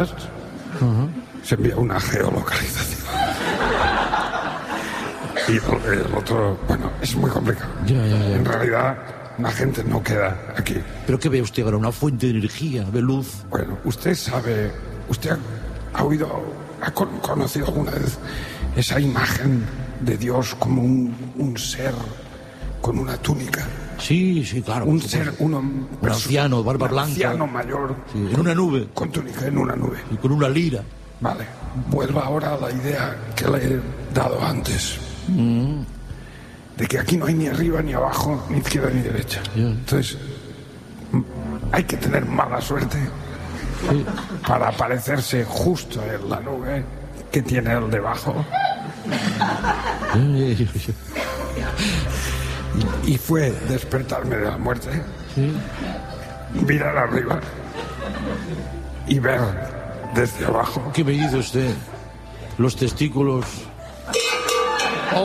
coordenadas, se envía una geolocalización. Y el otro, bueno, es muy complicado. Ya. En realidad, la gente no queda aquí. ¿Pero qué ve usted ahora? ¿Una fuente de energía, de luz? Bueno, usted ha oído, ha conocido alguna vez esa imagen de Dios como un ser con una túnica. Sí, claro. Un ser, un anciano, barba blanca. Un anciano mayor. Sí, en una nube. Con túnica en una nube. Y con una lira. Vale, vuelva ahora a la idea que le he dado antes. De que aquí no hay ni arriba ni abajo, ni izquierda ni derecha. Entonces, hay que tener mala suerte para aparecerse justo en la nube que tiene el debajo. Y fue despertarme de la muerte, mirar arriba y ver desde abajo. ¿Qué me dice usted? Los testículos. ¡Oh!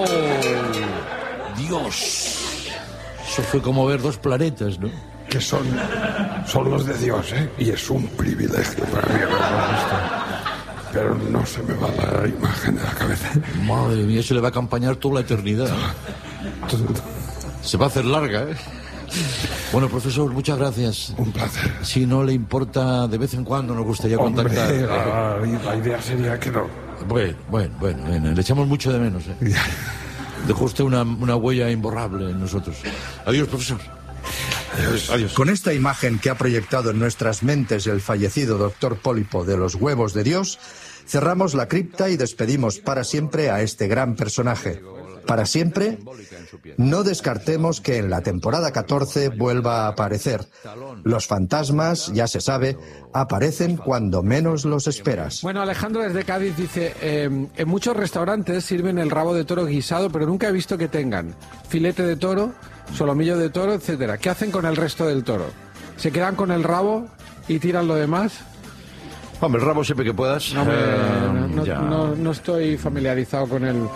¡Dios! Eso fue como ver dos planetas, ¿no? Que son los de Dios, ¿eh? Y es un privilegio para mí haberlo visto. Pero no se me va la imagen de la cabeza. Madre mía, se le va a acompañar toda la eternidad. Se va a hacer larga, ¿eh? Bueno, profesor, muchas gracias. Un placer. Si no le importa, de vez en cuando nos gustaría contactar. La idea sería que no. Bueno, le echamos mucho de menos, ¿eh? Dejó usted una huella imborrable en nosotros. Adiós, profesor. Adiós. Con esta imagen que ha proyectado en nuestras mentes el fallecido doctor Pólipo de los huevos de Dios, cerramos la cripta y despedimos para siempre a este gran personaje. Para siempre, no descartemos que en la temporada 14 vuelva a aparecer. Los fantasmas, ya se sabe, aparecen cuando menos los esperas. Bueno, Alejandro desde Cádiz dice, en muchos restaurantes sirven el rabo de toro guisado, pero nunca he visto que tengan filete de toro, solomillo de toro, etcétera. ¿Qué hacen con el resto del toro? ¿Se quedan con el rabo y tiran lo demás? Hombre, el rabo siempre que puedas. No estoy familiarizado con el mundo.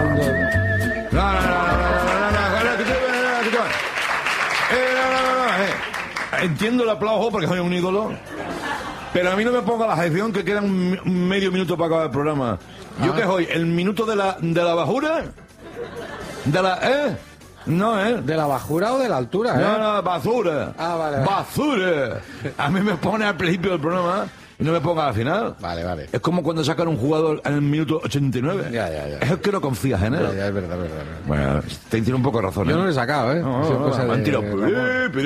Entiendo el aplauso porque soy un ídolo, pero a mí no me ponga la sección que queda un medio minuto para acabar el programa. ¿Yo qué soy? ¿El minuto de la bajura? No, ¿De la bajura o de la altura? No, basura. Vale. Basura. A mí me pone al principio del programa y no me ponga al final. Vale. Es como cuando sacan un jugador en el minuto 89. Ya. Es que no confías en él. Ya, es verdad. Bueno, te tiene un poco de razón. Yo no le he sacado, ¿eh? Mentira. Vale.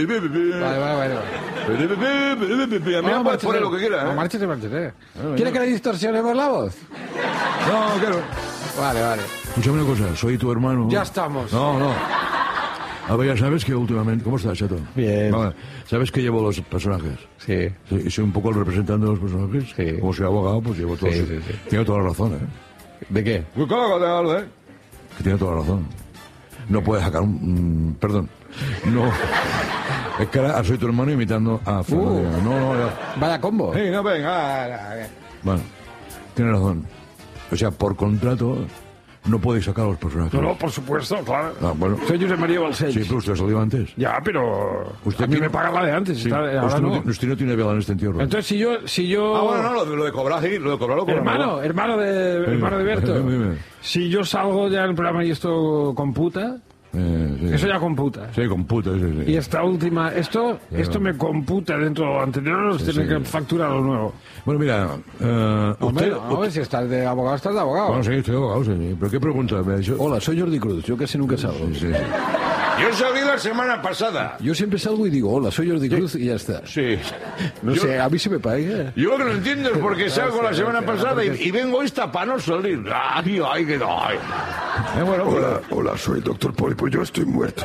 A mí me puedes poner lo que quieras, ¿eh? Márchate. ¿Quiere que le distorsionemos la voz? No, quiero. Vale. Escúchame una cosa, soy tu hermano. Ya estamos. No. A ver, ya sabes que últimamente... ¿Cómo estás, Chato? Bien. Vale. ¿Sabes que llevo los personajes? Sí. Y soy un poco el representante de los personajes. Sí. Como soy abogado, pues llevo todo. Sí. Tiene toda la razón, ¿eh? ¿De qué? Que tiene toda la razón. No puedes sacar perdón. No. Es que ahora soy tu hermano imitando a Fernando. No, ya. Vaya combo. Sí, no, venga. Bueno, tiene razón. O sea, por contrato... No podéis sacar a los personajes. No, por supuesto, claro. Bueno. Soy Josep María Balcells. Sí, pero usted salió antes. Ya, pero usted a mí me paga la de antes. Sí. Ahora no. Usted no tiene vela en este entierro. Entonces, si yo... bueno, lo de cobrar, sí, lo de cobrarlo. Hermano de Berto. Si yo salgo ya en el programa y esto computa... Sí. Eso ya computa. Sí, computa, sí. Y esta última, esto me computa dentro de lo anterior, tiene que facturar lo nuevo. Bueno, mira, hombre, si estás de abogado, estás de abogado. Bueno, sí, estoy de abogado, sí. ¿Pero qué pregunta me ha dicho? Hola, soy Jordi Cruz, yo casi nunca salgo. Sí. Yo salí la semana pasada. Yo siempre salgo y digo, hola, soy Jordi Cruz y ya está. Sí. No sé, a mí se me paga. Yo lo que no entiendo es por qué salgo la semana pasada y vengo esta para no salir. Ay, que no. Hola, soy el doctor Pólipo, yo estoy muerto.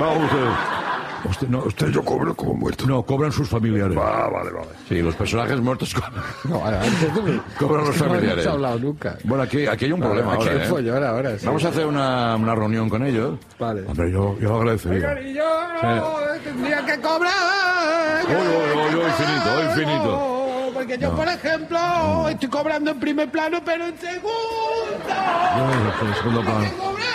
Usted yo cobro como muerto. No, cobran sus familiares. Vale. Sí, los personajes muertos cobran los familiares. No hemos hablado nunca. Bueno, aquí hay un problema ahora, Aquí follón ahora, sí. Vamos a hacer una reunión con ellos. Vale. Hombre, yo agradecería. Tendría que cobrar. Hoy finito. Porque yo, por ejemplo, estoy cobrando en primer plano, pero en segundo plano.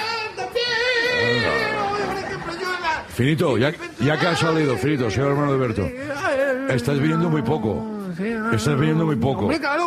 Finito, ya que has salido, Finito, soy el hermano de Berto. Estás viniendo muy poco. Hombre, claro,